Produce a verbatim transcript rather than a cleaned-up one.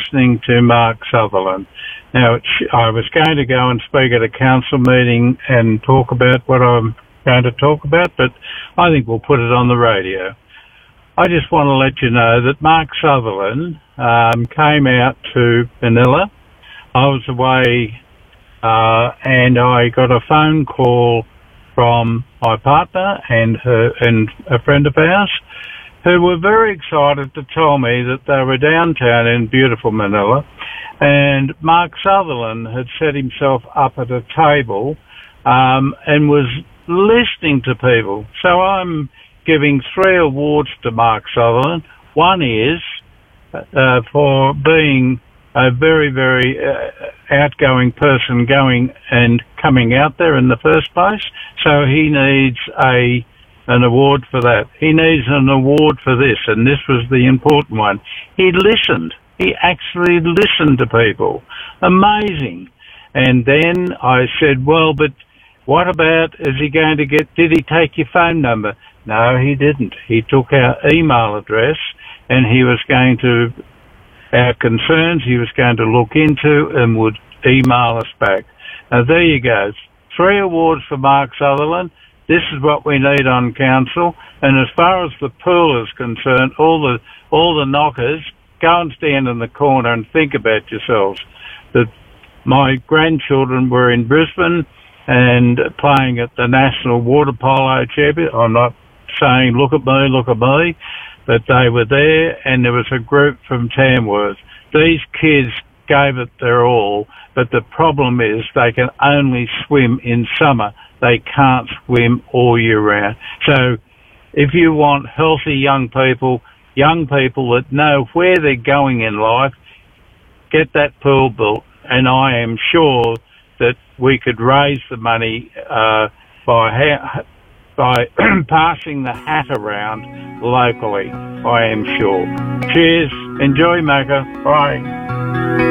listening to Mark Sutherland. Now, it's- I was going to go and speak at a council meeting and talk about what I'm going to talk about, but I think we'll put it on the radio. I just want to let you know that Mark Sutherland um, came out to Manila. I was away uh, and I got a phone call from my partner and her and a friend of ours who were very excited to tell me that they were downtown in beautiful Manila, and Mark Sutherland had set himself up at a table um, and was listening to people. So I'm giving three awards to Mark Sutherland. One is uh, for being a very, very uh, outgoing person going and coming out there in the first place. So he needs a an award for that. He needs an award for this, and this was the important one. He listened. He actually listened to people. Amazing. And then I said, well, but what about, is he going to get, did he take your phone number? No, he didn't. He took our email address and he was going to, our concerns he was going to look into and would email us back. Now there you go. Three awards for Mark Sutherland. This is what we need on council. And as far as the pool is concerned, all the, all the knockers, go and stand in the corner and think about yourselves. That my grandchildren were in Brisbane and playing at the National Water Polo Championship. I'm not saying, look at me, look at me, but they were there and there was a group from Tamworth. These kids gave it their all, but the problem is they can only swim in summer. They can't swim all year round. So if you want healthy young people, young people that know where they're going in life, get that pool built. And I am sure that we could raise the money uh, by ha- by passing the hat around locally. I am sure. Cheers. Enjoy, Macca. Bye.